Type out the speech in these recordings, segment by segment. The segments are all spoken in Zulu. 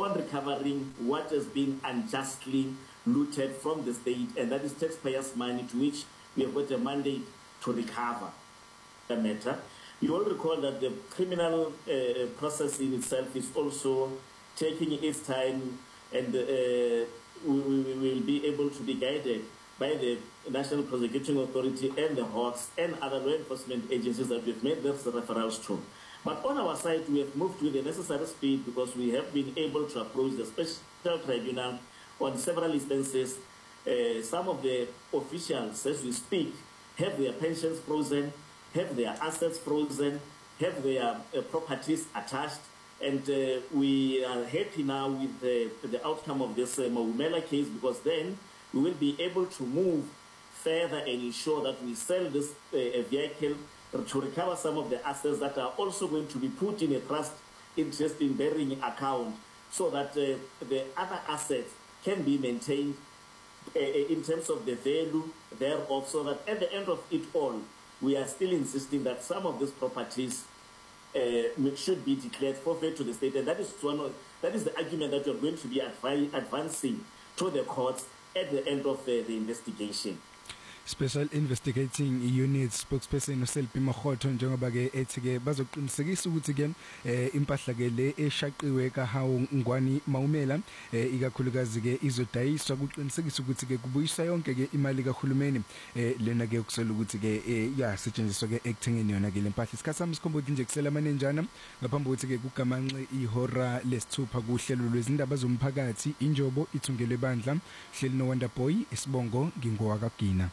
on recovering what has been unjustly looted from the state, and that is taxpayers' money, to which we have got a mandate to recover the matter. You all recall that the criminal process in itself is also taking its time, and we will be able to be guided by the National Prosecuting Authority and the Hawks and other law enforcement agencies that we've made those referrals to. But on our side, we have moved with the necessary speed because we have been able to approach the special tribunal on several instances. Some of the officials, as we speak, have their pensions frozen, have their assets frozen, have their properties attached, and we are happy now with the outcome of this Maumela case, because then we will be able to move further and ensure that we sell this vehicle to recover some of the assets that are also going to be put in a trust interest in bearing account, so that the other assets can be maintained in terms of the value thereof, so that at the end of it all, we are still insisting that some of these properties should be declared forfeit to the state, and that is the argument that we are going to be advancing to the courts at the end of the investigation. Special Investigating Unit spokesperson uSelby Makgotho njengoba ke ethi ke bazoqinisekisa ukuthi ke impahla ke le eshaqiwe kaHawu Ngwani Maumela ikakhulukazi ke izodayiswa, kuqinisekisa ukuthi ke kubuyiswa yonke ke imali kaHulumeni lena ke ukusela ukuthi ke yasetshenziswa ke ekuthengeni yona ke lempahla. Isikhathi sami sikhombothi nje kusela amanenjana ngaphambi kokuthi ke kugamanxe ihora lesithupha kuhlelo lwezindaba zomphakathi injobo ithungelwe bandla hleli no Wonder Boy isibongo ngingowakagina.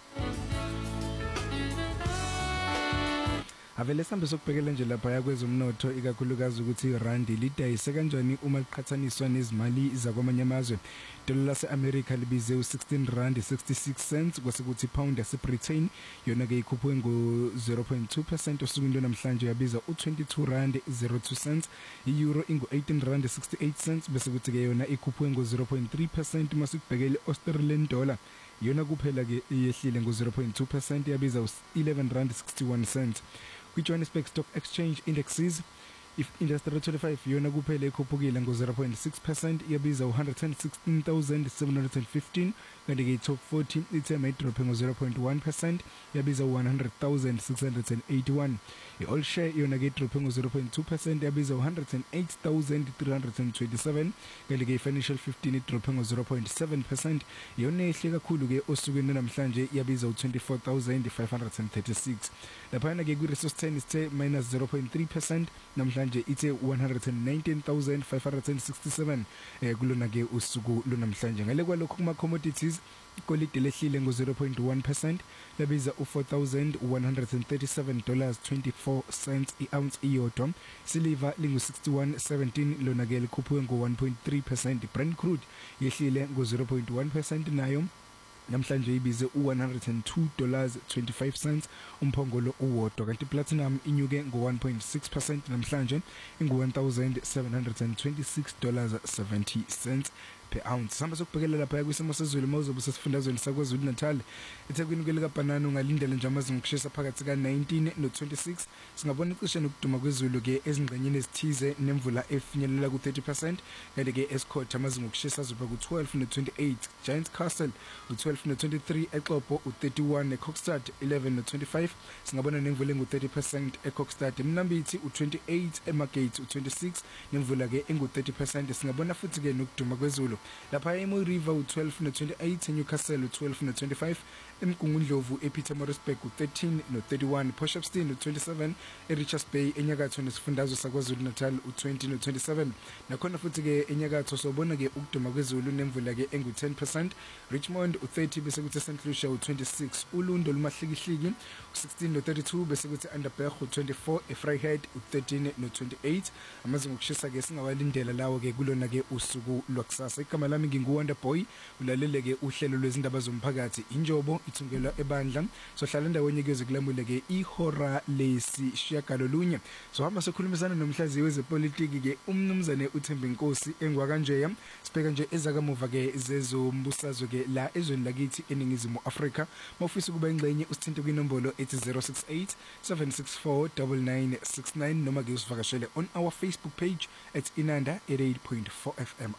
Avele sambe sokubhekela nje lapha yakwezomnotho ikakhulukazi ukuthi irandi lidayise kanjani uma liqhathaniswa nezimali zakwamanye amazwe. Dola lase-America libize u$16.66 kwase kuthi pound yase-Britain yona ke ikhuphuke ngo-0.2% osukwini lwanamhlanje yabiza u$22.02. I-euro ingu-$18.68 bese kuthi ke yona ikhuphuke ngo-0.3% uma sikubhekele Australian dollar yona kuphela ke yehlile ngo-0.2% yabiza u$11.61. Kwi-Johannesburg Stock Exchange Indexes, if Industrial 25 yona kuphela ikhuphukile ngo-0.6% yabiza u-116,715, kanti ke top 40 ithema idrophe ngo-0.1% yabiza u-100,681. I-all share yona ke idrophe ngo-0.2% yabiza u-108,327, kanti ke i-financial 15 idrophe ngo-0.7% yona ehle kakhulu ke osukwini namhlanje yabiza u-24,536. Laphana ke kwi-resource 10 isithe minus 0.3%, namhlanje ithe 119,567 kulona ke usuku lonamhlanje. Ngale kwalokho kuma commodities, igolide lehlile ngo-0.1% labiza u$4,137.24 i-ounce iyodwa. Silver lingu-61.17 lona ke likhuphuke ngo-1.3%. Brent crude yehlile ngo-0.1% nayo namhlanje ibize u$102.25 umphongolo uwodwa, kanti platinum inyuke ngo-1.6% namhlanje ingu-$1,726.70 per ounce. Samba sokubhekela lapha kwisimo sezulu mawuzobe sesifundazweni saKwaZulu Natal. Ethekwini ke likaBhanana ungalindela nje amazinga okushisa phakathi ka-19 no-26. Singabona icishe nokuduma kwezulu ke ezingxenyeni ezithize nemvula efinyelela ku-30%, kanti ke eScott amazinga okushisa azoba ku-12 no-28, Giants Castle u-12 no-23, eXhopo u-31, eCockstad 11 no-25. Singabona nemvula engu-30% eCockstad, eMnambithi u-28, eMagate u-26 nemvula ke engu-30%. Singabona futhi ke nokuduma kwezulu lapha eMoy River u-12 no-28, eNewcastle u-12 no-25, eMgungundlovu ePietermaritzburg u-13 no-31, Potchefstroom u-27, eRichards Bay enyakatho nesifundazwe saKwaZulu Natal u-20 no-27. Nakhona futhi ke enyakatho sobona ke ukuduma kwezulu nemvula ke engu-10%, Richmond u-30 bese kuthi St Lucia u-26, uLundo lumahlikihliki u-16 no-32 bese kuthi Underberg u-24, eVryheid u-13 no-28. Amazinga okushisa ke singawalindela lawo ke kulona ke usuku lwakusasa. Igama lami nginguWonder Boy, ulalele ke uhlelo lwezindaba zomphakathi injobo ithungelwa ebandla. Sohlala endaweni ke kulamule ke ihora lesishiyagalolunye. Sohamba sokhulumisana nomhlaziyi wezepolitiki ke umnumzane uThembi Nkosi engwakanjeya. Sibheka nje ezakamuva ke zezombusazwe ke la ezweni lakithi eningizimu Afrika. Mawufisa kuba ingxenye usithinte kwinombolo ethi 068 764 9969 noma ke usivakashele on our Facebook page at Inanda 88.4 FM.